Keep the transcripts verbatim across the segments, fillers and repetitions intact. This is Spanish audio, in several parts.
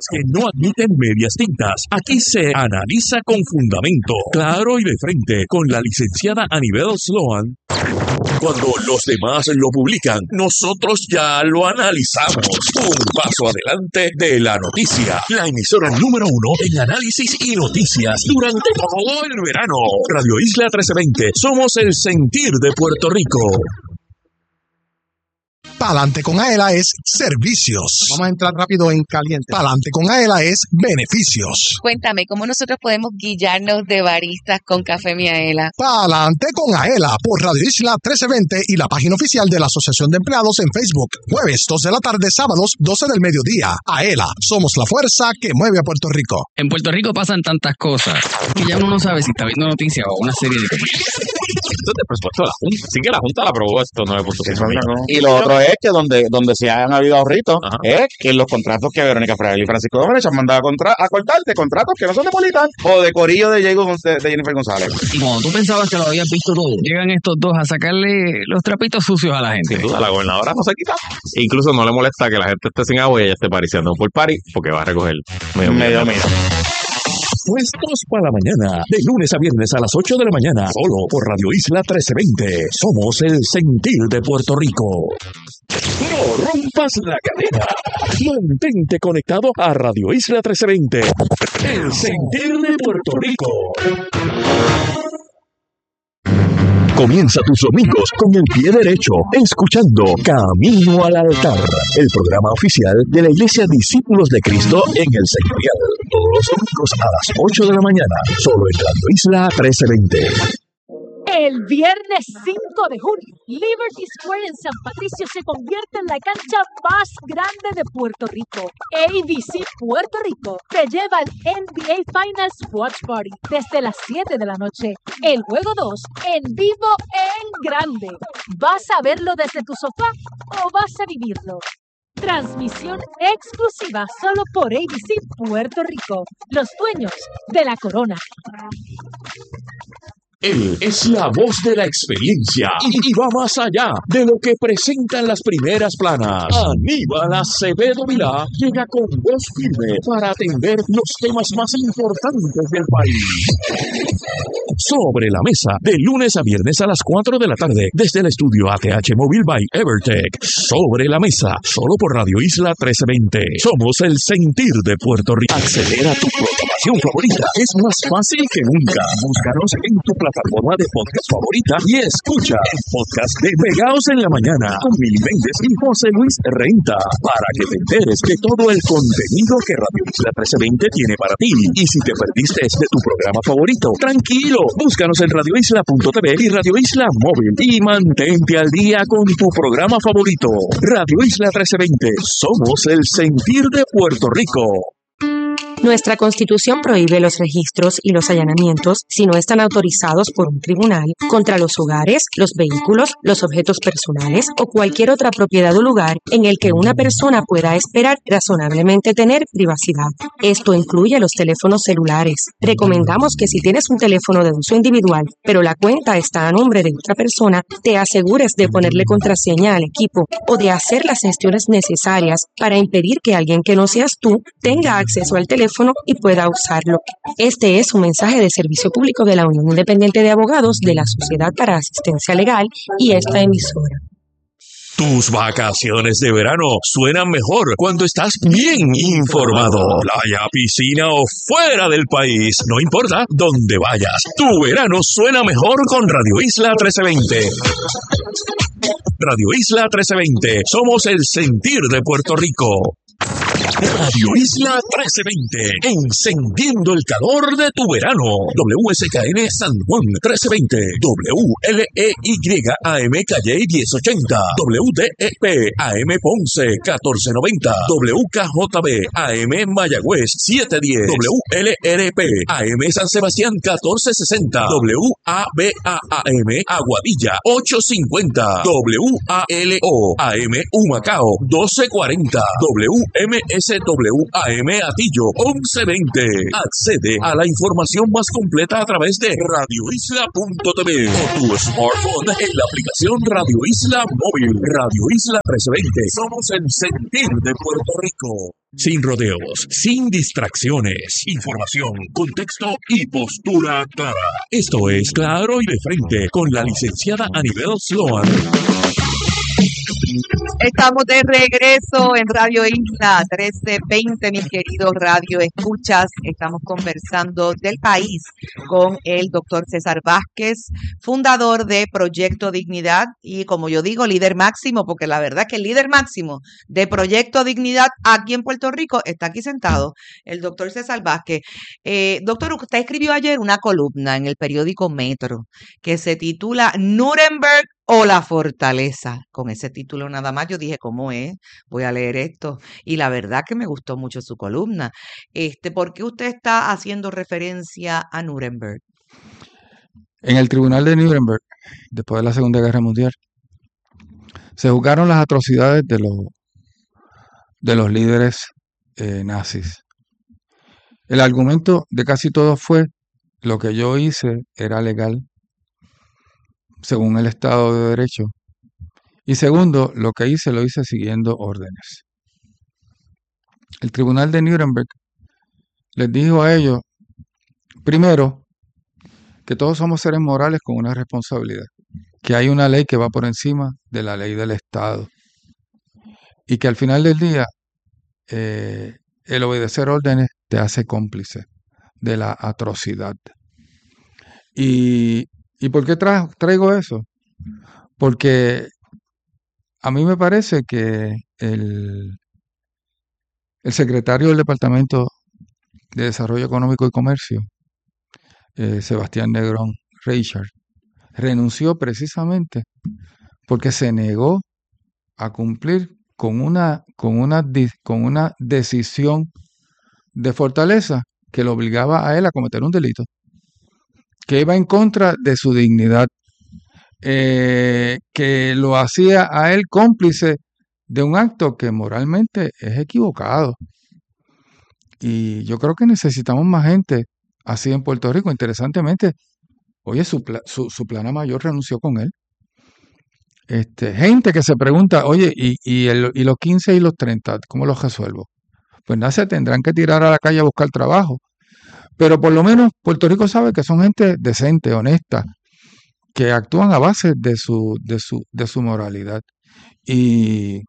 que no admiten medias tintas. Aquí se analiza con fundamento, claro y de frente, con la licenciada Anibel Sloan. Cuando los demás lo publican, nosotros ya lo analizamos. Un paso adelante de la noticia. La emisora número uno en análisis y noticias durante todo el verano. Radio Isla trece veinte. Somos el sentir de Puerto Rico. Pa'lante con Aela es servicios. Vamos a entrar rápido en caliente. Pa'lante con Aela es beneficios. Cuéntame, ¿cómo nosotros podemos guillarnos de baristas con Café Miaela? Pa'lante con Aela por Radio Isla trece veinte y la página oficial de la Asociación de Empleados en Facebook. Jueves dos de la tarde, sábados doce del mediodía. Aela, somos la fuerza que mueve a Puerto Rico. En Puerto Rico pasan tantas cosas que ya uno no sabe si está viendo noticias o una serie de películas. Esto es de presupuesto de la Junta. Así que la Junta la aprobó esto nueve punto cinco millones. Y lo otro es que donde, donde sí han habido ahorritos es que los contratos que Verónica Fraile y Francisco Domínguez han mandado a, contra, a cortarte, contratos que no son de Politan o de Corillo de, Diego, de, de Jennifer González. Y cuando tú pensabas que lo habías visto todo, llegan estos dos a sacarle los trapitos sucios a la gente. Sin duda, la gobernadora no se quita. E incluso no le molesta que la gente esté sin agua y ella esté pariciando por party porque va a recoger medio medio medio. Puestos para la mañana, de lunes a viernes a las ocho de la mañana, solo por Radio Isla trece veinte. Somos el sentir de Puerto Rico. No rompas la cadena. Mantente conectado a Radio Isla trece veinte. El sentir de Puerto Rico. Comienza tus domingos con el pie derecho, escuchando Camino al Altar, el programa oficial de la Iglesia Discípulos de Cristo en el Señorial. Todos los domingos a las ocho de la mañana, solo en Radio Isla trece veinte. El viernes cinco de junio, Liberty Square en San Patricio se convierte en la cancha más grande de Puerto Rico. A B C Puerto Rico te lleva al N B A Finals Watch Party desde las siete de la noche. El juego dos en vivo en grande. ¿Vas a verlo desde tu sofá o vas a vivirlo? Transmisión exclusiva solo por A B C Puerto Rico, los dueños de la corona. Él es la voz de la experiencia y, y va más allá de lo que presentan las primeras planas. Aníbal Acevedo Vilá llega con voz firme para atender los temas más importantes del país. Sobre la mesa, de lunes a viernes a las cuatro de la tarde, desde el estudio A T H Mobile by Evertech. Sobre la mesa, solo por Radio Isla trece veinte. Somos el sentir de Puerto Rico. Acceder a tu programación favorita es más fácil que nunca. Búscanos en tu plataforma de podcast favorita y escucha el podcast de Pegaos en la Mañana con Mili Méndez y José Luis Renta para que te enteres de todo el contenido que Radio Isla trece veinte tiene para ti. Y si te perdiste de tu programa favorito, tranquilo, búscanos en radio isla punto t v y Radio Isla Móvil y mantente al día con tu programa favorito. Radio Isla trece veinte, somos el sentir de Puerto Rico. Nuestra Constitución prohíbe los registros y los allanamientos si no están autorizados por un tribunal contra los hogares, los vehículos, los objetos personales o cualquier otra propiedad o lugar en el que una persona pueda esperar razonablemente tener privacidad. Esto incluye los teléfonos celulares. Recomendamos que si tienes un teléfono de uso individual, pero la cuenta está a nombre de otra persona, te asegures de ponerle contraseña al equipo o de hacer las gestiones necesarias para impedir que alguien que no seas tú tenga acceso al teléfono y pueda usarlo. Este es un mensaje de servicio público de la Unión Independiente de Abogados de la Sociedad para Asistencia Legal y esta emisora. Tus vacaciones de verano suenan mejor cuando estás bien informado. Playa, piscina o fuera del país, no importa dónde vayas. Tu verano suena mejor con Radio Isla trece veinte. Radio Isla trece veinte, somos el sentir de Puerto Rico. Radio Isla trece veinte, encendiendo el calor de tu verano. W S K N San Juan trece veinte, W L E Y A M Calle diez ochenta, W D E P A M Ponce catorce noventa, W K J B A M Mayagüez setecientos diez, W L R P A M San Sebastián catorce sesenta, W A B A A M Aguadilla ochocientos cincuenta, W A L O A M Humacao doce cuarenta, W M S S W A M Atillo once veinte. Accede a la información más completa a través de radio isla punto t v o tu smartphone en la aplicación Radio Isla Móvil. Radio Isla trescientos veinte. Somos el sentir de Puerto Rico. Sin rodeos, sin distracciones, información, contexto y postura clara. Esto es Claro y de Frente con la licenciada Anibel Sloan. Estamos de regreso en Radio Isla trece veinte, mis queridos radio escuchas. Estamos conversando del país con el doctor César Vázquez, fundador de Proyecto Dignidad y, como yo digo, líder máximo, porque la verdad es que el líder máximo de Proyecto Dignidad aquí en Puerto Rico está aquí sentado, el doctor César Vázquez. Eh, doctor, usted escribió ayer una columna en el periódico Metro que se titula Nuremberg o la fortaleza. Con ese título nada más yo dije, ¿cómo es? Voy a leer esto. Y la verdad que me gustó mucho su columna. Este, ¿por qué usted está haciendo referencia a Nuremberg? En el tribunal de Nuremberg, después de la Segunda Guerra Mundial, se juzgaron las atrocidades de los, de los líderes eh, nazis. El argumento de casi todos fue, lo que yo hice era legal, según el Estado de Derecho. Y segundo, lo que hice lo hice siguiendo órdenes. El tribunal de Nuremberg les dijo a ellos, primero, que todos somos seres morales con una responsabilidad, que hay una ley que va por encima de la ley del Estado y que al final del día eh, el obedecer órdenes te hace cómplice de la atrocidad. Y ¿Y por qué tra- traigo eso? Porque a mí me parece que el, el secretario del Departamento de Desarrollo Económico y Comercio, eh, Sebastián Negrón Reichard, renunció precisamente porque se negó a cumplir con una, con una, con una decisión de Fortaleza que lo obligaba a él a cometer un delito, que iba en contra de su dignidad, eh, que lo hacía a él cómplice de un acto que moralmente es equivocado. Y yo creo que necesitamos más gente así en Puerto Rico. Interesantemente, oye, su, pla- su, su plana mayor renunció con él. Este, gente que se pregunta, oye, ¿y, y, el, y los quince y los treinta, cómo los resuelvo? Pues nada, se tendrán que tirar a la calle a buscar trabajo. Pero por lo menos Puerto Rico sabe que son gente decente, honesta, que actúan a base de su, de su, de su moralidad. Y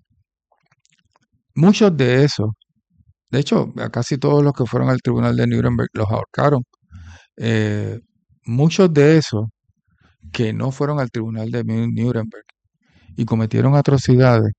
muchos de esos, de hecho, a casi todos los que fueron al tribunal de Nuremberg los ahorcaron. Eh, muchos de esos que no fueron al tribunal de Nuremberg y cometieron atrocidades,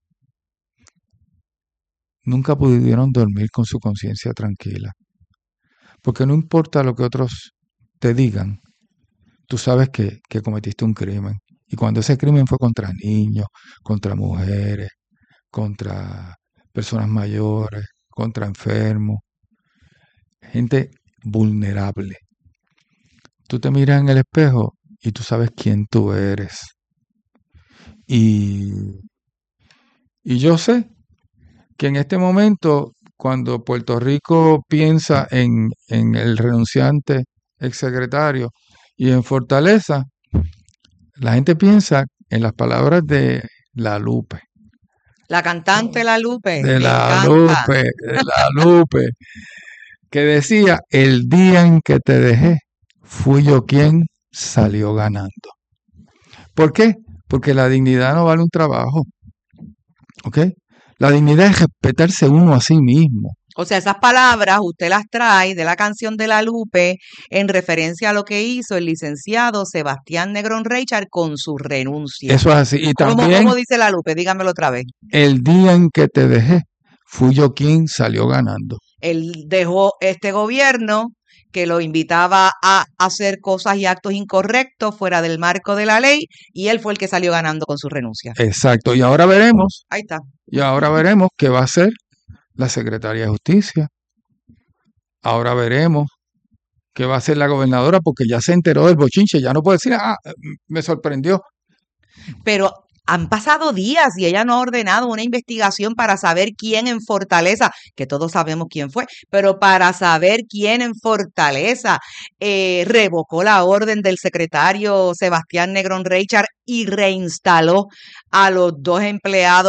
nunca pudieron dormir con su conciencia tranquila. Porque no importa lo que otros te digan, tú sabes que, que cometiste un crimen. Y cuando ese crimen fue contra niños, contra mujeres, contra personas mayores, contra enfermos, gente vulnerable. Tú te miras en el espejo y tú sabes quién tú eres. Y, y yo sé que en este momento, cuando Puerto Rico piensa en, en el renunciante exsecretario y en Fortaleza, la gente piensa en las palabras de La Lupe. La cantante La Lupe. De me La encanta. Lupe, de La Lupe, que decía, el día en que te dejé, fui yo quien salió ganando. ¿Por qué? Porque la dignidad no vale un trabajo. ¿Ok? La dignidad es respetarse uno a sí mismo. O sea, esas palabras usted las trae de la canción de La Lupe en referencia a lo que hizo el licenciado Sebastián Negrón Reichard con su renuncia. Eso es así. Y ¿Cómo, también, cómo dice La Lupe? Dígamelo otra vez. el día en que te dejé, fui yo quien salió ganando. Él dejó este gobierno que lo invitaba a hacer cosas y actos incorrectos fuera del marco de la ley y él fue el que salió ganando con su renuncia. Exacto. Y ahora veremos, Ahí está. y ahora veremos qué va a hacer la Secretaría de Justicia. Ahora veremos qué va a hacer la gobernadora, porque ya se enteró del bochinche, ya no puede decir, ah, me sorprendió. Pero Han pasado días y ella no ha ordenado una investigación para saber quién en Fortaleza, que todos sabemos quién fue, pero para saber quién en Fortaleza eh, revocó la orden del secretario Sebastián Negrón Reichard y reinstaló a los dos empleados